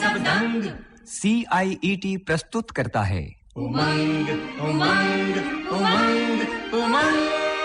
सब दंग। CIET प्रस्तुत करता है उमंग उमंग उमंग उमंग।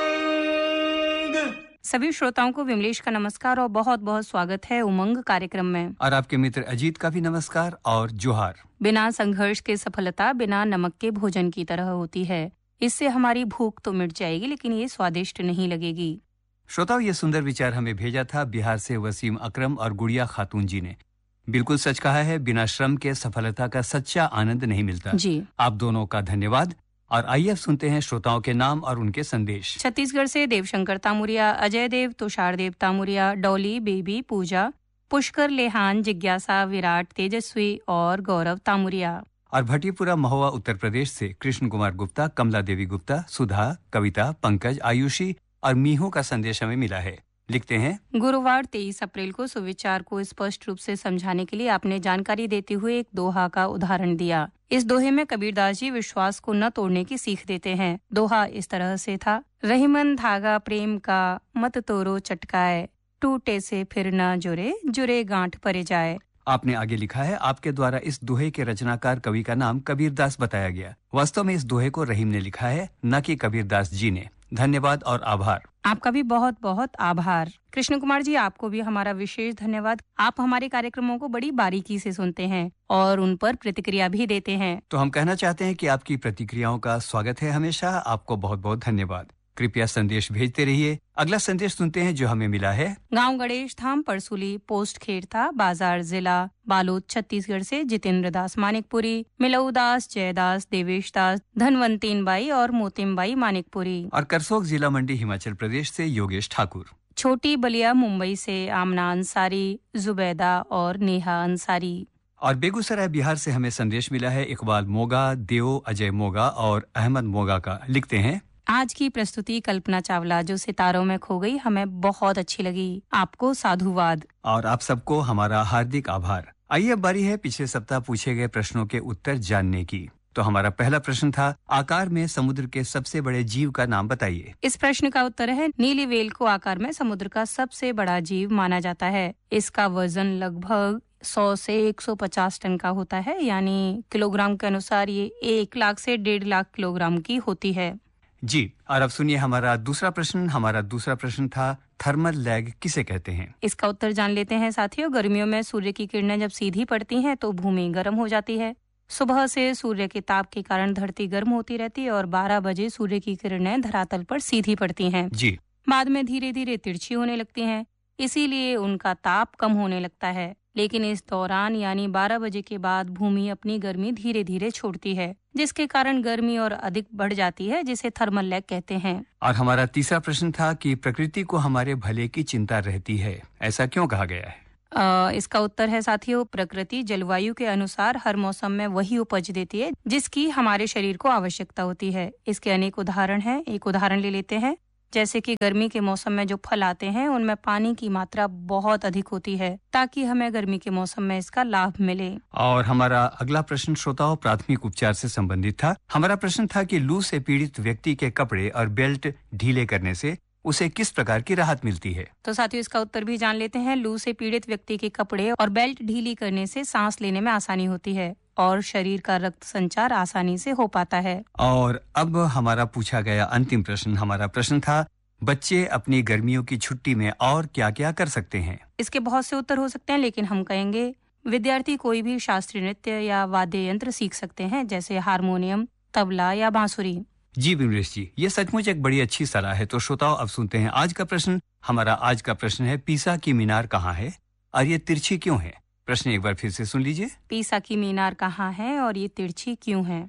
सभी श्रोताओं को विमलेश का नमस्कार और बहुत बहुत स्वागत है उमंग कार्यक्रम में। और आपके मित्र अजीत का भी नमस्कार और जोहार। बिना संघर्ष के सफलता बिना नमक के भोजन की तरह होती है। इससे हमारी भूख तो मिट जाएगी लेकिन ये स्वादिष्ट नहीं लगेगी। श्रोताओं, ये सुंदर विचार हमें भेजा था बिहार से वसीम अकरम और गुड़िया खातून जी ने। बिल्कुल सच कहा है, बिना श्रम के सफलता का सच्चा आनंद नहीं मिलता जी। आप दोनों का धन्यवाद। और आइए अब सुनते हैं श्रोताओं के नाम और उनके संदेश। छत्तीसगढ़ से देवशंकर तामुरिया, अजय देव, तुषार देव तामुरिया, डॉली, बेबी, पूजा, पुष्कर, लेहान, जिज्ञासा, विराट, तेजस्वी और गौरव तामुरिया। और भटीपुरा महुआ उत्तर प्रदेश से कृष्ण कुमार गुप्ता, कमला देवी गुप्ता, सुधा, कविता, पंकज, आयुषी और मीहू का संदेश हमें मिला है। लिखते हैं, गुरुवार 23 अप्रैल को सुविचार को स्पष्ट रूप से समझाने के लिए आपने जानकारी देते हुए एक दोहा का उदाहरण दिया। इस दोहे में कबीरदास जी विश्वास को न तोड़ने की सीख देते हैं। दोहा इस तरह से था, रहीमन धागा प्रेम का मत तोड़ो चटकाए, टूटे से फिर न जुरे, जुरे गांठ परे जाए। आपने आगे लिखा है, आपके द्वारा इस दोहे के रचनाकार कवि का नाम कबीरदास बताया गया। वास्तव में इस दोहे को रहीम ने लिखा है, न कि कबीरदास जी ने। धन्यवाद और आभार। आपका भी बहुत बहुत आभार। कृष्ण कुमार जी, आपको भी हमारा विशेष धन्यवाद। आप हमारे कार्यक्रमों को बड़ी बारीकी से सुनते हैं और उन पर प्रतिक्रिया भी देते हैं। तो हम कहना चाहते हैं कि आपकी प्रतिक्रियाओं का स्वागत है हमेशा। आपको बहुत बहुत धन्यवाद। कृपया संदेश भेजते रहिए। अगला संदेश सुनते हैं जो हमें मिला है। गांव गणेश धाम, परसुली, पोस्ट खेड़ता, बाजार जिला, बालोद, छत्तीसगढ़ से जितेंद्र दास मानिकपुरी, मिलऊ दास, जयदास, देवेश दास, धनवंतीन बाई और मोतिम बाई मानिकपुरी। और करसोग जिला मंडी हिमाचल प्रदेश से योगेश ठाकुर। छोटी बलिया मुंबई से आमना अंसारी, जुबैदा और नेहा अंसारी। और बेगूसराय बिहार से हमें संदेश मिला है इकबाल मोगा, देव, अजय मोगा और अहमद मोगा का। लिखते हैं, आज की प्रस्तुति कल्पना चावला जो सितारों में खो गई हमें बहुत अच्छी लगी। आपको साधुवाद। और आप सबको हमारा हार्दिक आभार। आइए अब बारी है पिछले सप्ताह पूछे गए प्रश्नों के उत्तर जानने की। तो हमारा पहला प्रश्न था, आकार में समुद्र के सबसे बड़े जीव का नाम बताइए। इस प्रश्न का उत्तर है, नीली व्हेल को आकार में समुद्र का सबसे बड़ा जीव माना जाता है। इसका वजन लगभग 100 से 150 टन का होता है, यानी किलोग्राम के अनुसार ये 1 लाख से 1.5 लाख किलोग्राम की होती है। जी। और अब सुनिए हमारा दूसरा प्रश्न। हमारा दूसरा प्रश्न था, थर्मल लैग किसे कहते हैं? इसका उत्तर जान लेते हैं साथियों। गर्मियों में सूर्य की किरणें जब सीधी पड़ती हैं तो भूमि गर्म हो जाती है। सुबह से सूर्य के ताप के कारण धरती गर्म होती रहती है और 12 बजे सूर्य की किरणें धरातल पर सीधी पड़ती हैं। जी। बाद में धीरे धीरे तिरछी होने लगती हैं, इसीलिए उनका ताप कम होने लगता है। लेकिन इस दौरान यानी 12 बजे के बाद भूमि अपनी गर्मी धीरे धीरे छोड़ती है, जिसके कारण गर्मी और अधिक बढ़ जाती है, जिसे थर्मल लैग कहते हैं। और हमारा तीसरा प्रश्न था कि प्रकृति को हमारे भले की चिंता रहती है, ऐसा क्यों कहा गया है? इसका उत्तर है साथियों, प्रकृति जलवायु के अनुसार हर मौसम में वही उपज देती है जिसकी हमारे शरीर को आवश्यकता होती है। इसके अनेक उदाहरण हैं। एक उदाहरण ले लेते हैं, जैसे कि गर्मी के मौसम में जो फल आते हैं उनमें पानी की मात्रा बहुत अधिक होती है, ताकि हमें गर्मी के मौसम में इसका लाभ मिले। और हमारा अगला प्रश्न श्रोताओं प्राथमिक उपचार से संबंधित था। हमारा प्रश्न था कि लू से पीड़ित व्यक्ति के कपड़े और बेल्ट ढीले करने से उसे किस प्रकार की राहत मिलती है? तो साथियों इसका उत्तर भी जान लेते हैं। लू से पीड़ित व्यक्ति के कपड़े और बेल्ट ढीली करने से सांस लेने में आसानी होती है और शरीर का रक्त संचार आसानी से हो पाता है। और अब हमारा पूछा गया अंतिम प्रश्न। हमारा प्रश्न था, बच्चे अपनी गर्मियों की छुट्टी में और क्या क्या कर सकते हैं? इसके बहुत से उत्तर हो सकते हैं, लेकिन हम कहेंगे विद्यार्थी कोई भी शास्त्रीय नृत्य या वाद्य यंत्र सीख सकते हैं, जैसे हारमोनियम, तबला या बांसुरी। जी विमलेश जी, ये सचमुच एक बड़ी अच्छी सलाह है। तो श्रोताओं अब सुनते हैं आज का प्रश्न। हमारा आज का प्रश्न है, पीसा की मीनार कहाँ है और ये तिरछी क्यों है? प्रश्न एक बार फिर से सुन लीजिए। पीसा की मीनार कहाँ है और ये तिरछी क्यों है?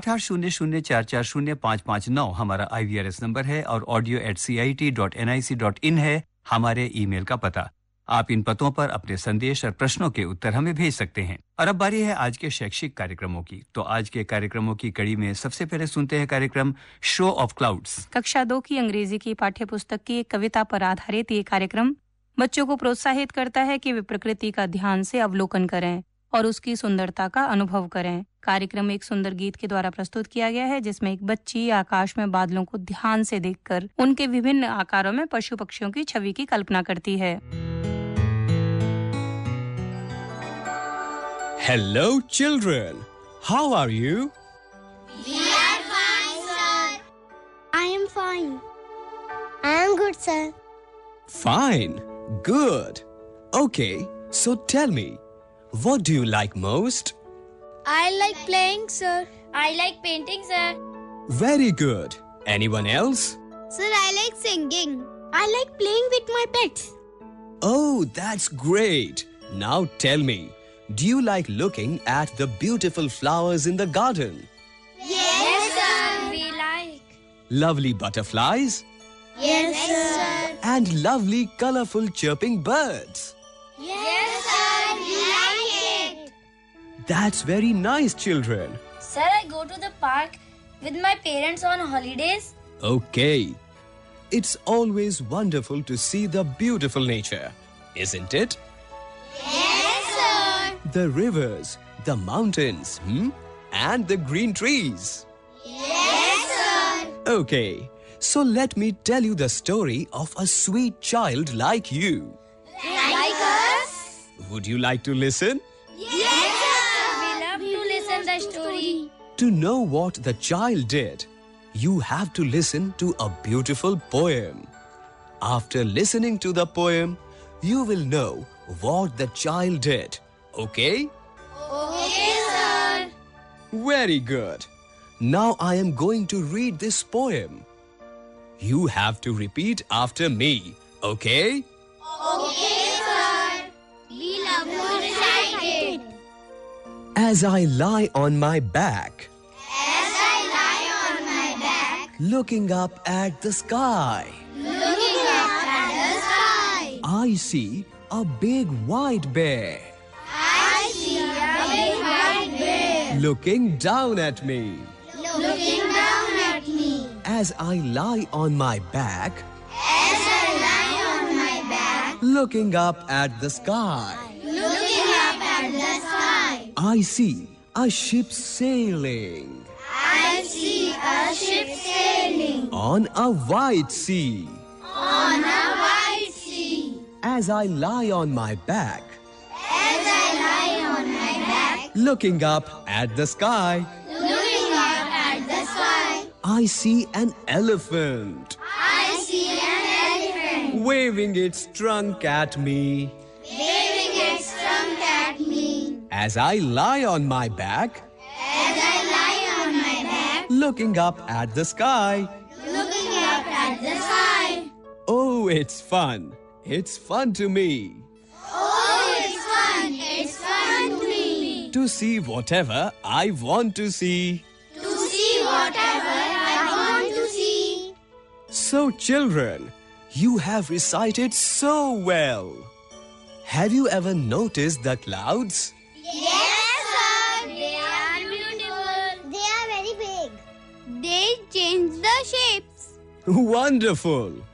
8800444559 हमारा IVRS नंबर है और audio@cit.nic.in है हमारे ईमेल का पता। आप इन पतों पर अपने संदेश और प्रश्नों के उत्तर हमें भेज सकते हैं। और अब बारी है आज के शैक्षिक कार्यक्रमों की। तो आज के कार्यक्रमों की कड़ी में सबसे पहले सुनते हैं कार्यक्रम शो ऑफ क्लाउड्स। कक्षा 2 की अंग्रेजी की पाठ्य पुस्तक की एक कविता पर आधारित ये कार्यक्रम बच्चों को प्रोत्साहित करता है कि वे प्रकृति का ध्यान से अवलोकन करें और उसकी सुंदरता का अनुभव करें। कार्यक्रम एक सुंदर गीत के द्वारा प्रस्तुत किया गया है, जिसमें एक बच्ची आकाश में बादलों को ध्यान से देखकर उनके विभिन्न आकारों में पशु पक्षियों की छवि की कल्पना करती है। Hello, children. How are you? We are fine, sir. I am fine. I am good, sir. Fine. Good. Okay, so tell me, what do you like most? I like playing, sir. I like painting, sir. Very good. Anyone else? Sir, I like singing. I like playing with my pets. Oh, that's great. Now tell me, do you like looking at the beautiful flowers in the garden? Yes, sir. We like. Lovely butterflies? Yes, sir. And lovely colorful chirping birds? Yes, sir. We like it. That's very nice, children. Sir, I go to the park with my parents on holidays. Okay. It's always wonderful to see the beautiful nature, isn't it? Yes, sir. The rivers, the mountains, and the green trees. Yes, sir. Okay, so let me tell you the story of a sweet child like you. Like us? Would you like to listen? Yes, sir. We love to listen the story. To know what the child did, you have to listen to a beautiful poem. After listening to the poem, you will know what the child did. Okay? Okay, sir. Very good. Now I am going to read this poem. You have to repeat after me. Okay? Okay, sir. We love to recite it. As I lie on my back, As I lie on my back, looking up at the sky, looking up at the sky, I see a big white bear I see a big white bear looking down at me. looking down at me. As I lie on my back, As I lie on my back, looking up at the sky, looking up at the sky, I see a ship sailing I see a ship sailing on a white sea. on a white sea. As I lie on my back, As I lie on my back, looking up at the sky, looking up at the sky, I see an elephant I see an elephant waving its trunk at me. waving its trunk at me. As I lie on my back, As I lie on my back, looking up at the sky. looking up at the sky. Oh, it's fun. It's fun to me Oh, it's fun. It's fun to me. to see whatever I want to see. To see whatever I want to see. So, children, you have recited so well. Have you ever noticed the clouds? Yes, sir. They are beautiful. They are very big. They change the shapes. Wonderful!